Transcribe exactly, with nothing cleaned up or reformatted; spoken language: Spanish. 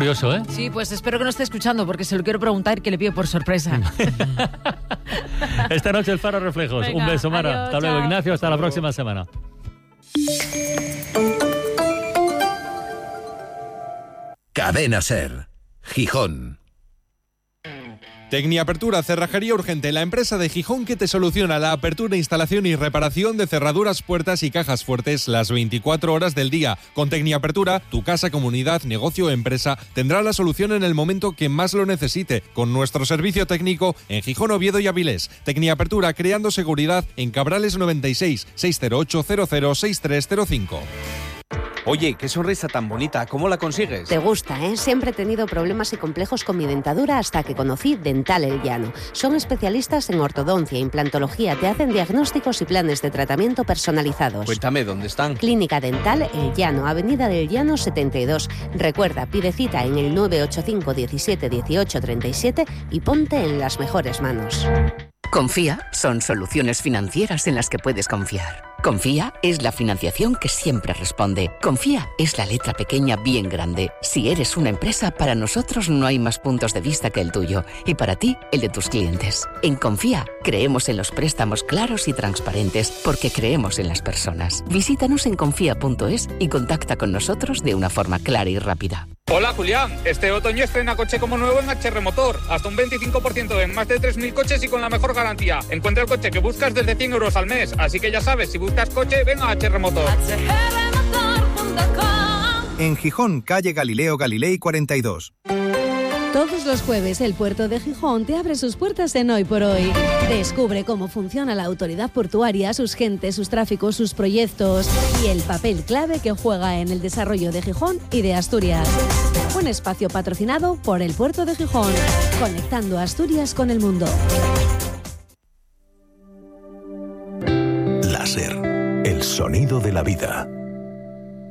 curioso, ¿eh? Sí, pues espero que no esté escuchando porque se lo quiero preguntar, que le pido por sorpresa. Esta noche el Faro Reflejos. Venga, un beso, Mara. adiós, Hasta luego, chao. Ignacio. Hasta la próxima semana. Cadena Ser, Gijón. Tecniapertura, cerrajería urgente, la empresa de Gijón que te soluciona la apertura, instalación y reparación de cerraduras, puertas y cajas fuertes las veinticuatro horas del día. Con Tecniapertura, tu casa, comunidad, negocio o empresa tendrá la solución en el momento que más lo necesite, con nuestro servicio técnico en Gijón, Oviedo y Avilés. Tecniapertura, creando seguridad en Cabrales noventa y seis, seis cero ocho cero cero seis tres cero cinco. Oye, qué sonrisa tan bonita, ¿cómo la consigues? Te gusta, ¿eh? Siempre he tenido problemas y complejos con mi dentadura hasta que conocí Dental El Llano. Son especialistas en ortodoncia, implantología, te hacen diagnósticos y planes de tratamiento personalizados. Cuéntame, ¿dónde están? Clínica Dental El Llano, Avenida del Llano setenta y dos. Recuerda, pide cita en el nueve ocho cinco diecisiete dieciocho treinta y siete y ponte en las mejores manos. Confía son soluciones financieras en las que puedes confiar. Confía es la financiación que siempre responde. Confía es la letra pequeña bien grande. Si eres una empresa, para nosotros no hay más puntos de vista que el tuyo y para ti, el de tus clientes. En Confía creemos en los préstamos claros y transparentes porque creemos en las personas. Visítanos en confía punto es y contacta con nosotros de una forma clara y rápida. Hola Julián, este otoño estrena coche como nuevo en H R Motor, hasta un veinticinco por ciento en más de tres mil coches y con la mejor garantía. Encuentra el coche que buscas desde cien euros al mes, así que ya sabes, si buscas coche, ven a H R Motor. En Gijón, calle Galileo Galilei cuarenta y dos. Todos los jueves el puerto de Gijón te abre sus puertas en Hoy por Hoy. Descubre cómo funciona la autoridad portuaria, sus gentes, sus tráficos, sus proyectos y el papel clave que juega en el desarrollo de Gijón y de Asturias. Un espacio patrocinado por el puerto de Gijón, conectando Asturias con el mundo. Láser, el sonido de la vida.